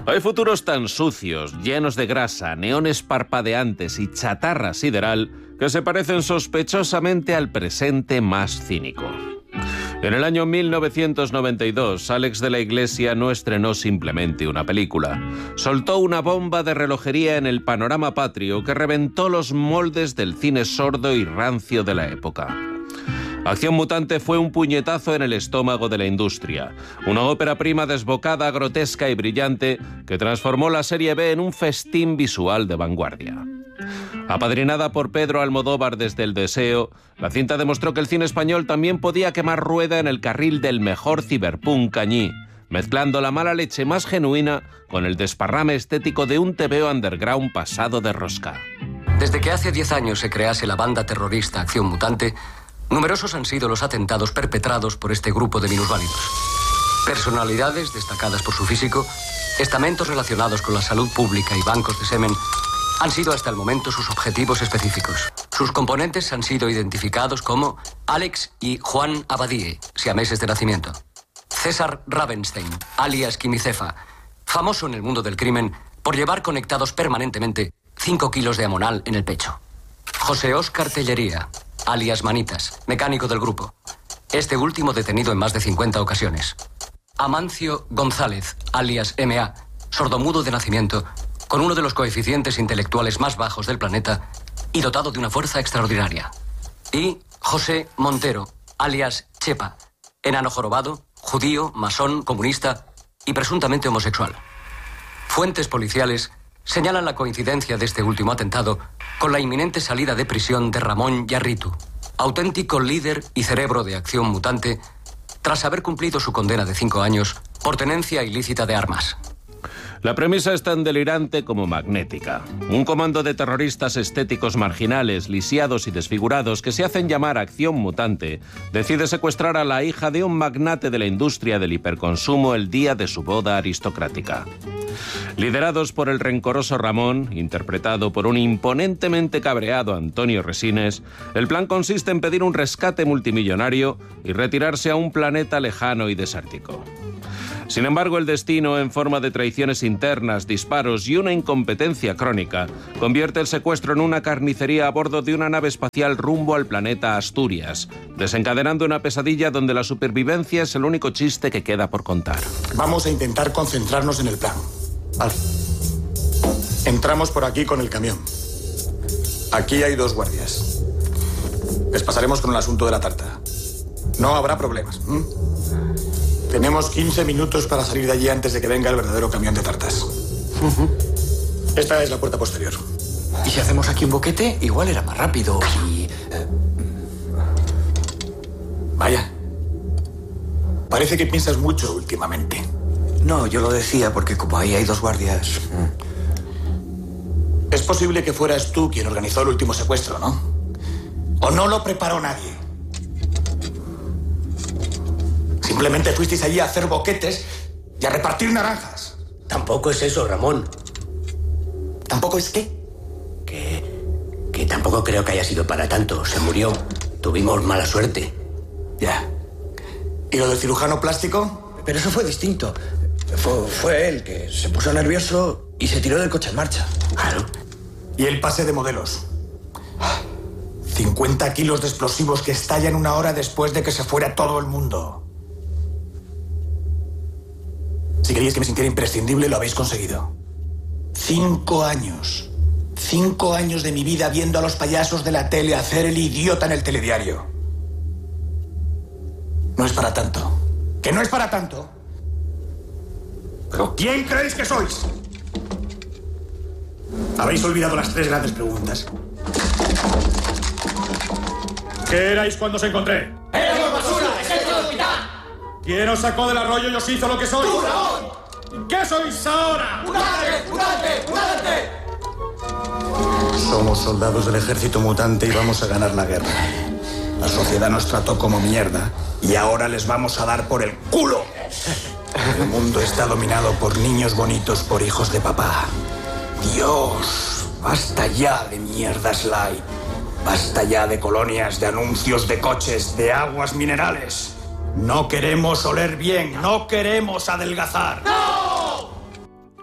Hay futuros tan sucios, llenos de grasa, neones parpadeantes y chatarra sideral que se parecen sospechosamente al presente más cínico. En el año 1992, Alex de la Iglesia no estrenó simplemente una película. Soltó una bomba de relojería en el panorama patrio que reventó los moldes del cine sordo y rancio de la época. Acción Mutante fue un puñetazo en el estómago de la industria. Una ópera prima desbocada, grotesca y brillante que transformó la serie B en un festín visual de vanguardia. Apadrinada por Pedro Almodóvar desde El Deseo, la cinta demostró que el cine español también podía quemar rueda en el carril del mejor ciberpunk cañí, mezclando la mala leche más genuina con el desparrame estético de un tebeo underground pasado de rosca. Desde que hace 10 años se crease la banda terrorista Acción Mutante, numerosos han sido los atentados perpetrados por este grupo de minusválidos. Personalidades destacadas por su físico, estamentos relacionados con la salud pública y bancos de semen han sido hasta el momento sus objetivos específicos. Sus componentes han sido identificados como Alex y Juan Abadie, siameses de nacimiento. César Ravenstein, alias Quimicefa, famoso en el mundo del crimen por llevar conectados permanentemente 5 kilos de amonal en el pecho. José Óscar Tellería, alias Manitas, mecánico del grupo. Este último detenido en más de 50 ocasiones. Amancio González, alias M.A., sordomudo de nacimiento, con uno de los coeficientes intelectuales más bajos del planeta y dotado de una fuerza extraordinaria. Y José Montero, alias Chepa, enano jorobado, judío, masón, comunista y presuntamente homosexual. Fuentes policiales señalan la coincidencia de este último atentado con la inminente salida de prisión de Ramón Yarritu, auténtico líder y cerebro de Acción Mutante, tras haber cumplido su condena de 5 años por tenencia ilícita de armas. La premisa es tan delirante como magnética. Un comando de terroristas estéticos marginales, lisiados y desfigurados que se hacen llamar Acción Mutante decide secuestrar a la hija de un magnate de la industria del hiperconsumo el día de su boda aristocrática. Liderados por el rencoroso Ramón, interpretado por un imponentemente cabreado Antonio Resines, el plan consiste en pedir un rescate multimillonario y retirarse a un planeta lejano y desértico. Sin embargo, el destino, en forma de traiciones internas, disparos y una incompetencia crónica, convierte el secuestro en una carnicería a bordo de una nave espacial rumbo al planeta Asturias, desencadenando una pesadilla donde la supervivencia es el único chiste que queda por contar. Vamos a intentar concentrarnos en el plan. Vale. Entramos por aquí con el camión. Aquí hay 2 guardias. Les pasaremos con el asunto de la tarta. No habrá problemas. Tenemos 15 minutos para salir de allí antes de que venga el verdadero camión de tartas. Esta es la puerta posterior. ¿Y si hacemos aquí un boquete? Igual era más rápido y... Vaya. Parece que piensas mucho últimamente. No, yo lo decía porque como ahí hay 2 guardias... Es posible que fueras tú quien organizó el último secuestro, ¿no? ¿O no lo preparó nadie? Simplemente fuisteis allí a hacer boquetes y a repartir naranjas. Tampoco es eso, Ramón. ¿Tampoco es qué? Que tampoco creo que haya sido para tanto. Se murió. Tuvimos mala suerte. Ya. ¿Y lo del cirujano plástico? Pero eso fue distinto. Fue él que se puso nervioso y se tiró del coche en marcha. Claro. ¿Y el pase de modelos? 50 kilos de explosivos que estallan 1 hora después de que se fuera todo el mundo. Si queríais que me sintiera imprescindible, lo habéis conseguido. 5 años. 5 años de mi vida viendo a los payasos de la tele hacer el idiota en el telediario. No es para tanto. ¿Que no es para tanto? ¿Pero quién creéis que sois? Habéis olvidado las 3 grandes preguntas. ¿Qué erais cuando os encontré? ¡Éramos basura! ¡Es el hospital! ¿Quién os sacó del arroyo y os hizo lo que sois? ¡Tú, Ramón! ¿Qué sois ahora? ¡Mutante! ¡Mutante! ¡Mutante! Somos soldados del ejército mutante y vamos a ganar la guerra. La sociedad nos trató como mierda y ahora les vamos a dar por el culo. El mundo está dominado por niños bonitos, por hijos de papá. Dios, basta ya de mierdas light. Basta ya de colonias, de anuncios de coches, de aguas minerales. No queremos oler bien, no queremos adelgazar. ¡No!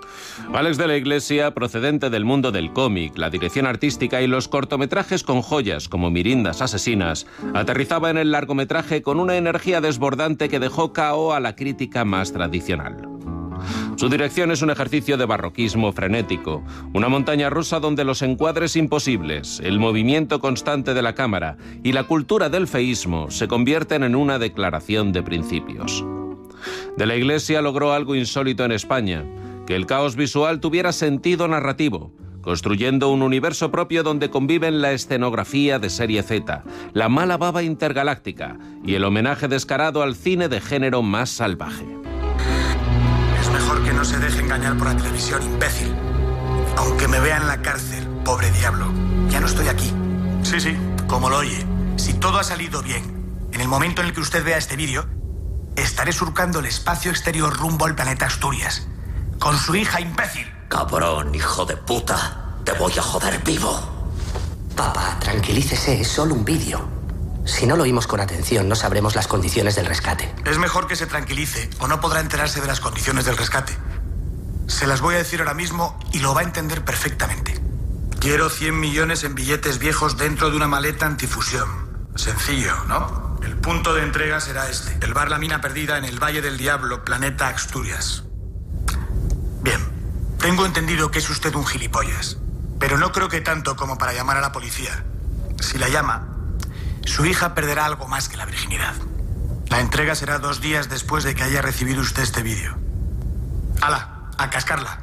Álex de la Iglesia, procedente del mundo del cómic, la dirección artística y los cortometrajes con joyas como Mirindas asesinas, aterrizaba en el largometraje con una energía desbordante que dejó KO a la crítica más tradicional. Su dirección es un ejercicio de barroquismo frenético, una montaña rusa donde los encuadres imposibles, el movimiento constante de la cámara y la cultura del feísmo se convierten en una declaración de principios. De la Iglesia logró algo insólito en España, que el caos visual tuviera sentido narrativo, construyendo un universo propio donde conviven la escenografía de serie Z, la mala baba intergaláctica y el homenaje descarado al cine de género más salvaje. Es mejor que no se deje engañar por la televisión, imbécil. Aunque me vea en la cárcel, pobre diablo, ya no estoy aquí. Sí, como lo oye. Si todo ha salido bien, en el momento en el que usted vea este vídeo, estaré surcando el espacio exterior rumbo al planeta Asturias. Con su hija, imbécil. Cabrón, hijo de puta. Te voy a joder vivo. Papá, tranquilícese, es solo un vídeo. Si no lo oímos con atención, no sabremos las condiciones del rescate. Es mejor que se tranquilice o no podrá enterarse de las condiciones del rescate. Se las voy a decir ahora mismo y lo va a entender perfectamente. Quiero 100 millones en billetes viejos dentro de una maleta antifusión. Sencillo, ¿no? El punto de entrega será este. El bar La Mina Perdida en el Valle del Diablo, planeta Asturias. Bien, tengo entendido que es usted un gilipollas, pero no creo que tanto como para llamar a la policía. Si la llama, su hija perderá algo más que la virginidad. La entrega será 2 días después de que haya recibido usted este vídeo. ¡Hala! ¡A cascarla!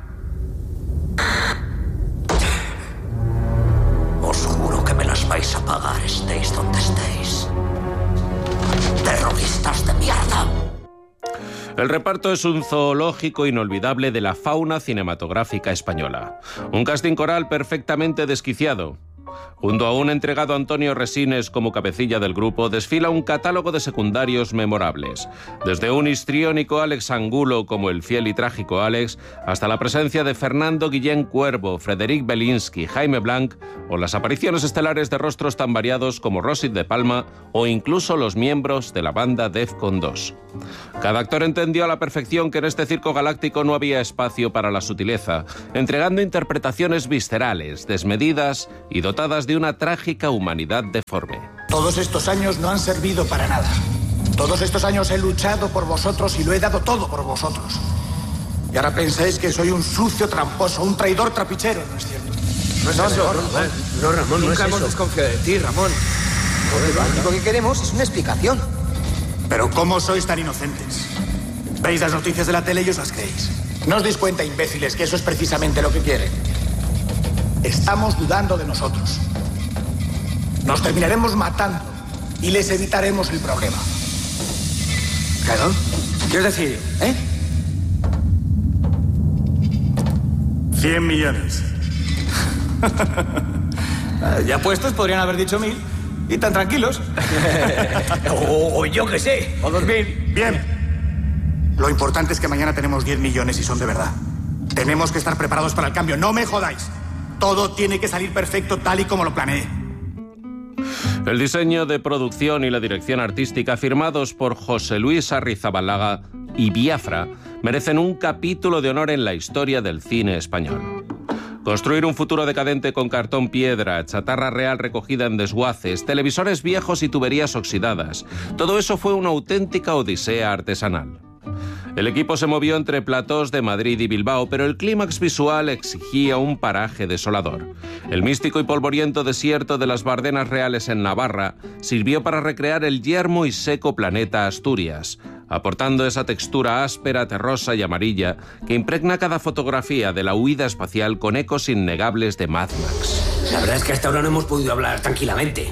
Os juro que me las vais a pagar, estéis donde estéis. ¡Terroristas de mierda! El reparto es un zoológico inolvidable de la fauna cinematográfica española. Un casting coral perfectamente desquiciado. Junto a un entregado Antonio Resines como cabecilla del grupo, desfila un catálogo de secundarios memorables. Desde un histriónico Alex Angulo como el fiel y trágico Alex, hasta la presencia de Fernando Guillén Cuervo, Frederic Belinsky, Jaime Blanc, o las apariciones estelares de rostros tan variados como Rosit de Palma o incluso los miembros de la banda Defcon 2. Cada actor entendió a la perfección que en este circo galáctico no había espacio para la sutileza, entregando interpretaciones viscerales, desmedidas y dotadas de una trágica humanidad deforme. Todos estos años no han servido para nada. Todos estos años he luchado por vosotros y lo he dado todo por vosotros. Y ahora pensáis que soy un sucio tramposo, un traidor trapichero, ¿no es cierto? No es eso, Ramón. No, Ramón, nunca hemos desconfiado de ti, Ramón. Lo único que queremos es una explicación. Pero ¿cómo sois tan inocentes? Veis las noticias de la tele y os las creéis. ¿No os dais cuenta, imbéciles, que eso es precisamente lo que quieren? Estamos dudando de nosotros. Nos terminaremos matando y les evitaremos el problema. ¿Claro? ¿Quieres decir, 100 millones. Ya puestos podrían haber dicho 1000 y tan tranquilos. o yo qué sé, o 2000. Bien. Lo importante es que mañana tenemos 10 millones y son de verdad. Tenemos que estar preparados para el cambio. No me jodáis. Todo tiene que salir perfecto tal y como lo planeé. El diseño de producción y la dirección artística firmados por José Luis Arrizabalaga y Biafra merecen un capítulo de honor en la historia del cine español. Construir un futuro decadente con cartón piedra, chatarra real recogida en desguaces, televisores viejos y tuberías oxidadas, todo eso fue una auténtica odisea artesanal. El equipo se movió entre platós de Madrid y Bilbao, pero el clímax visual exigía un paraje desolador. El místico y polvoriento desierto de las Bardenas Reales en Navarra sirvió para recrear el yermo y seco planeta Asturias, aportando esa textura áspera, terrosa y amarilla que impregna cada fotografía de la huida espacial con ecos innegables de Mad Max. La verdad es que hasta ahora no hemos podido hablar tranquilamente.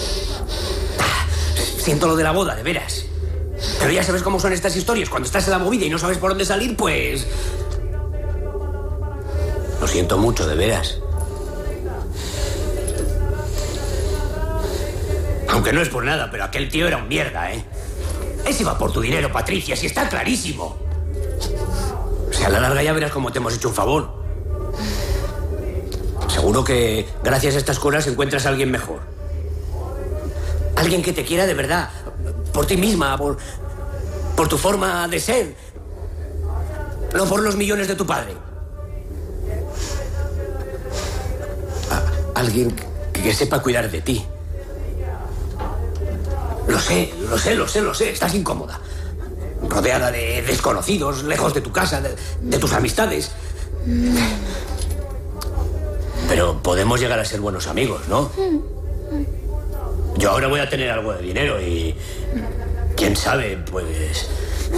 Siento lo de la boda, de veras. Pero ya sabes cómo son estas historias. Cuando estás en la movida y no sabes por dónde salir, pues... Lo siento mucho, de veras. Aunque no es por nada, pero aquel tío era un mierda, ¿eh? Ese iba por tu dinero, Patricia, si está clarísimo. O sea, a la larga ya verás cómo te hemos hecho un favor. Seguro que gracias a estas cosas encuentras a alguien mejor. Alguien que te quiera de verdad. Por ti misma, por tu forma de ser. No por los millones de tu padre. Alguien que sepa cuidar de ti. Lo sé. Estás incómoda. Rodeada de desconocidos, lejos de tu casa, de tus amistades. Pero podemos llegar a ser buenos amigos, ¿no? Yo ahora voy a tener algo de dinero y... ¿quién sabe? Pues...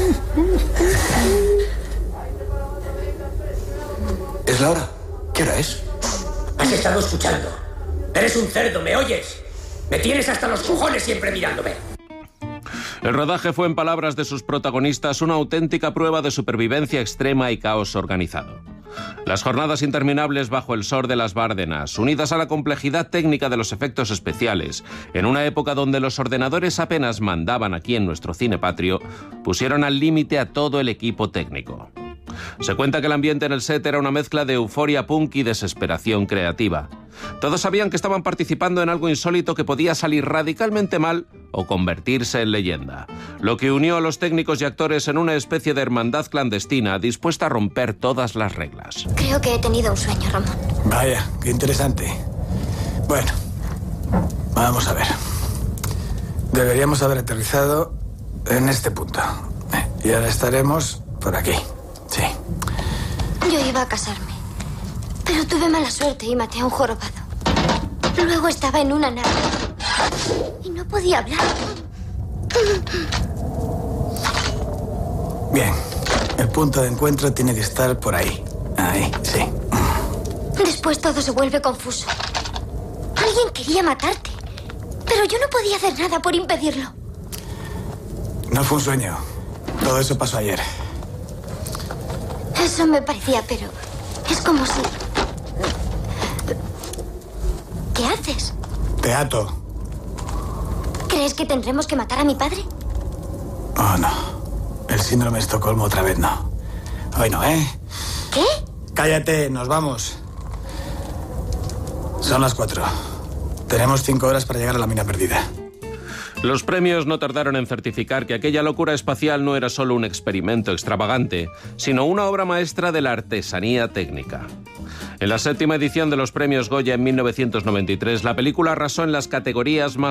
¿Es la hora? ¿Qué hora es? ¿Has estado escuchando? Eres un cerdo, ¿me oyes? Me tienes hasta los cojones siempre mirándome. El rodaje fue, en palabras de sus protagonistas, una auténtica prueba de supervivencia extrema y caos organizado. Las jornadas interminables bajo el sol de las Bárdenas, unidas a la complejidad técnica de los efectos especiales, en una época donde los ordenadores apenas mandaban aquí en nuestro cine patrio, pusieron al límite a todo el equipo técnico. Se cuenta que el ambiente en el set era una mezcla de euforia punk y desesperación creativa. Todos sabían que estaban participando en algo insólito que podía salir radicalmente mal o convertirse en leyenda, lo que unió a los técnicos y actores en una especie de hermandad clandestina dispuesta a romper todas las reglas. Creo que he tenido un sueño, Ramón. Vaya, qué interesante. Bueno, vamos a ver. Deberíamos haber aterrizado en este punto. Y ahora estaremos por aquí. Sí. Yo iba a casarme, pero tuve mala suerte y maté a un jorobado. Luego estaba en una nave y no podía hablar. Bien, el punto de encuentro tiene que estar por ahí. Ahí, sí. Después todo se vuelve confuso. Alguien quería matarte, pero yo no podía hacer nada por impedirlo. No fue un sueño. Todo eso pasó ayer. Eso me parecía, pero es como si... ¿Qué haces? Te ato. ¿Crees que tendremos que matar a mi padre? Oh, no. El síndrome de Estocolmo otra vez no. Hoy no, ¿eh? ¿Qué? Cállate, nos vamos. Son las 4. Tenemos 5 horas para llegar a la mina perdida. Los premios no tardaron en certificar que aquella locura espacial no era solo un experimento extravagante, sino una obra maestra de la artesanía técnica. En la 7ª edición de los premios Goya en 1993, la película arrasó en las categorías más